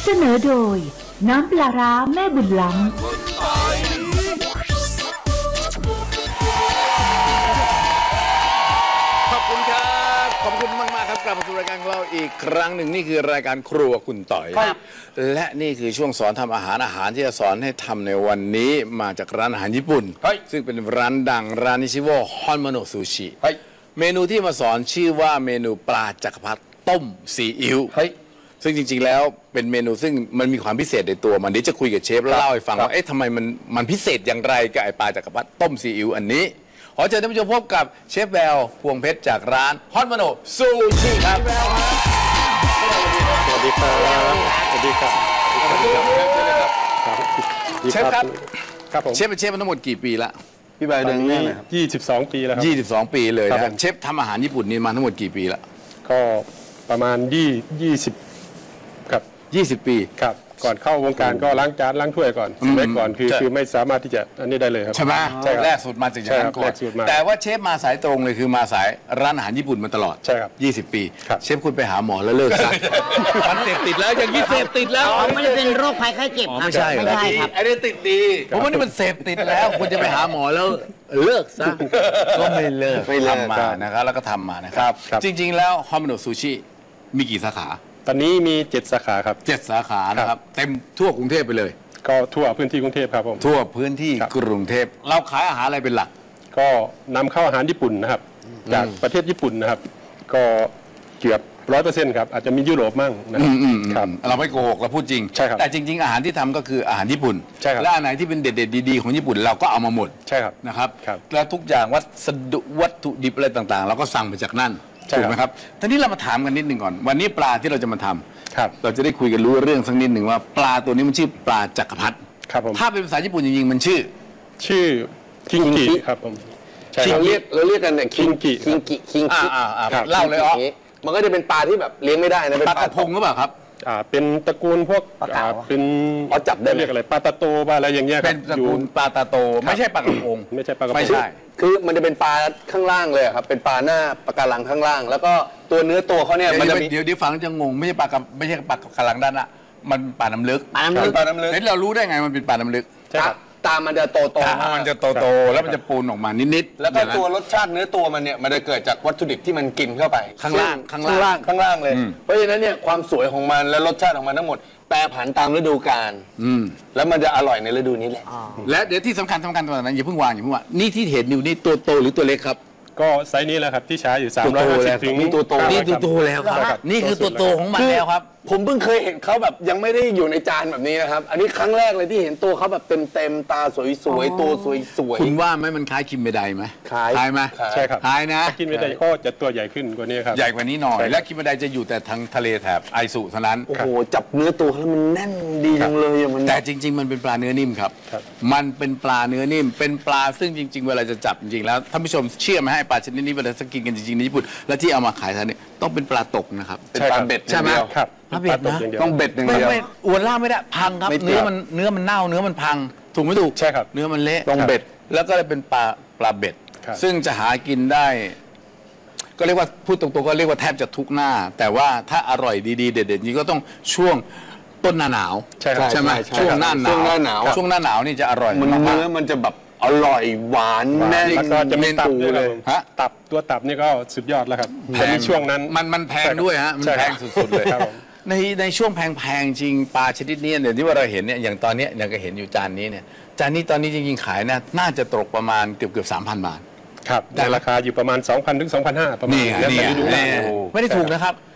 เสนอโดยน้ำปลาร้าแม่บุญล้ำขอบคุณครับขอบคุณมากๆครับกลับมาสู่รายการของเราอีกครั้งหนึ่งนี่คือรายการครัวคุณต่อยและนี่คือช่วงสอนทำอาหารที่จะสอนให้ทำในวันนี้มาจากร้านอาหารญี่ปุ่นซึ่งเป็นร้านดังร้านนิชิโวฮอนโมโนะซูชิเมนูที่มาสอนชื่อว่าเมนูปลาจักรพรรดิต้มซีอิ๊วซึ่งจริงๆแล้วเป็นเมนูซึ่งมันมีความพิเศษในตัวมันเดี๋ยวจะคุยกับเชฟแล้วเล่าให้ฟังว่าเอ๊ะทำไมมันพิเศษอย่างไรกับไอปลาจักรพรรดิต้มซีอิ๊วอันนี้ขอเชิญท่านผู้ชมพบกับเชฟแววพวงเพชรจากร้านฮอนโมโนะซูชิครับสวัสดีครับสวัสดีครับเชฟครับครับผมเชฟเป็นเชฟมาทั้งหมดกี่ปีละพี่ใบเดินแน่เลยครับ 22 ปีแล้วครับ 22 ปีเลยครับผนะมเชฟทำอาหารญี่ปุ่นนี่มาทั้งหมดกี่ปีละก็ประมาณ20ครับ 20 ปีครับก่อนเข้าวงการก็ล้างจานล้างถ้วยก่อนสมัยก่อนคือใช่คือไม่สามารถที่จะอันนี้ได้เลยครับใช่ไหมใช่ครับแรกสุดมาจากอย่างนั้นก่อใช่นครับแรกสุดมาแต่ว่าเชฟมาสายตรงเลยคือมาสายร้านอาหารญี่ปุ่นมาตลอดใช่ครับ 20 ปีครับเชฟคุณไปหาหมอแล้วเลิกซะมันเสพติดแล้วอย่างนี้เสพติดแล้วอ๋อไม่ได้เป็นโรคภัยไข้เจ็บครับไม่ใช่ไม่ใช่ครับไอ้นี่ติดดีผมว่านี่มันเสพติดแล้วคุณจะไปหาหมอแล้วเลิกซะก็ไม่เลิกไม่เลิกทำมานะครับแล้วก็ทำมานะครับครับจริงๆแล้วฮอนโมโนะซูชิมีกี่สาขาตอนนี้มี7สาขาครับ 7 สาขานะครับเต็มทั่วกรุงเทพไปเลยก็ทั่วพื้นที่กรุงเทพครับผมทั่วพื้นที่ครับกรุงเทพเราขายอาหารอะไรเป็นหลักก็นำเข้าอาหารญี่ปุ่นนะครับ จากประเทศญี่ปุ่นนะครับ ก็เกือบ100%ครับอาจจะมียุโรปมั่งนะครับครับเราไม่โกหกเราพูดจริงใช่ครับแต่จริง ๆ อาหารที่ทำก็คืออาหารญี่ปุ่นใช่ครับและอันไหนที่เป็นเด็ดๆดีๆของญี่ปุ่นเราก็เอามาหมดใช่ครับนะครับครับแล้วทุกอย่างวัตถุดิบอะไรต่างๆ เราก็สั่งมาจากนั่นใช่ถูกครับไหมครับทีนี้เรามาถามกันนิดหนึ่งก่อนวันนี้ปลาที่เราจะมาทำครับเราจะได้คุยกันรู้เรื่องสักนิดหนึ่งว่าปลาตัวนี้มันชื่อปลาจักรพรรดิครับผมถ้าเป็นภาษาญี่ปุ่นจริงๆมันชื่อชื่อคิงกิครับผมใช่คเรารับเรียกกันเนี่ยคิงกิคิงกิคิงกิครับเล่าเลยอ๋อมันก็จะเป็นปลาที่แบบเลี้ยงไม่ได้นะเป็นปลากระพงหรือเปล่าครับเป็นตระกูลพวกเป็นอ๋อจับได้ไหมเรียกอะไรปลาตะโตปลาอะไรอย่างเงี้ยคเป็รันบตระกูลปลาตาโตไม่ใช่ปลากระพงไม่ใช่ปลากระพงไม่ใช่คือมันจะเป็นปลาข้างล่างเลยอะครับเป็นปลาหน้าปะการังข้างล่าง แล้วก็ตัวเนื้อตัวเขาเนี่ยมันจะมีเดี๋ยวฟังจะงงไม่ใช่ปลากระลังด้านละมันปลาน้ำลึกปลาน้ำลึกปลาน้ำลึกเฮ้ยเรารู้ได้ไงมันเป็นปลาน้ำลึกใช่ครับตามันจะโตมันจะโตๆแล้วมันจะปูนออกมานิดๆแล้วก็อย่างนั้นตัวรสชาติเนื้อตัวมันเนี่ยมันจะเกิดจากวัตถุดิบที่มันกินเข้าไปข้างล่างข้างล่างเลย เพราะฉะนั้นเนี่ยความสวยของมันและรสชาติของมันทั้งหมดแปรผันตามฤดูกาลแล้วมันจะอร่อยในฤดูนี้แหละและเดี๋ยวที่สำคัญกว่านั้นอย่าเพิ่งวางนี่ที่เห็นอยู่นี่ตัวโตหรือตัวเล็กครับก็ไซส์นี้แหละครับที่ใช้อยู่ตัวโตแล้ว 350ถึงนี่ตัวโตนี่ 500 ตัวโตแล้วครับใช่ครับนี่คือตัวโตของมันแล้วครับผมเพิ่งเคยเห็นเขาแบบยังไม่ได้อยู่ในจานแบบนี้นะครับ อันนี้ครั้งแรกเลยที่เห็นตัวเขาแบบเต็มตาสวยๆตัวสวยคุณว่าไหมมันคล้ายคิมเบไดไหมคล้ายไหมใช่ครับคล้ายนะถ้ากินไม่ได้ก็จะตัวใหญ่ขึ้นกว่านี้ครับใหญ่กว่านี้หน่อยใช่ครับและคิมเบไดจะอยู่แต่ทางทะเลแถบไอซุเท่านั้นโอ้โหจับเนื้อตัวเขาแล้วมันแน่นดีจังเลยอะมันแต่จริง ๆ มันเป็นปลาเนื้อนิ่มครับครับมันเป็นปลาเนื้อนิ่ม เป็นปลาซึ่งจริง ๆ เวลาจะจับจริงๆแล้วท่านผู้ชมเชื่อไหมให้ปลาชนิดนี้เวลาจะกินกันจริงๆในญี่ปุ่นแล้วที่เอามาขายทานนี่ต้องเป็นปลาตกนะครับเป็นปลาเบ็ดใช่ไหมอย่างเดียวครับปลาเบ็ดนะอย่างเดียวต้องเบ็ดอย่างไม่เดียวไม่อวนล่ากไม่ได้พังครับไม่เปรี้เนื้ยอวมันเน่าเนื้อมันพังถูกไม่ถูกใช่ครับเนื้อมันเละต้องเบ็ดแล้วก็เลยเป็นปลาเบ็ดครับซึ่งจะหากินได้ ก็เรียกว่าพูดตรงๆก็เรียกว่าแทบจะทุกหน้า แต่ว่าถ้าอร่อยดีๆเด็ดๆจริงก็ต้องช่วงต้นหน้าหนาวใช่ครับใช่ไหมใช่ช่วงหน้าหนาวช่วงหน้าหนาวช่วงหน้าหนาวนี่จะอร่อยมันมากเนื้อมันจะแบบอร่อยหวานแน่นแล้วก็จะมีตับด้วยครับผมฮะตับตัวตับนี่ก็สุดยอดแล้วครับแพจะงมีช่วงนั้นมันแพงด้วยฮะมันใช่แพครับงสุดๆเลยครับผมในช่วงแพงๆจริงปลาชนิดนี้เดี๋ยวที่ว่าเราเห็นเนี่ยอย่างตอนเนี้ยอย่างก็เห็นอยู่จานนี้เนี่ยจานนี้ตอนนี้จริงๆขายน่าจะตกประมาณเกือบ 3,000 บาทครับในราคาอยู่ประมาณ 2,000 ถึง 2,500 ประมาณนี่ไงแล้วนี่แต่ไงฤดูกาลไม่ได้ถูกนะครับ